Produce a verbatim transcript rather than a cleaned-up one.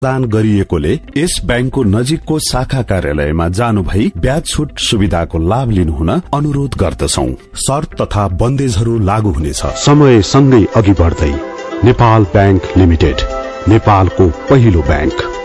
प्रदान गरिएकोले यस बैंकको नजिकको शाखा कार्यालयमा जानु भई ब्याज छुट सुविधाको लाभ लिनुहुन अनुरोध गर्दछौ। शर्त तथा बन्देजहरू लागू हुनेछ। समय सँगै अघि बढ्दै नेपाल बैंक लिमिटेड, नेपालको पहिलो बैंक।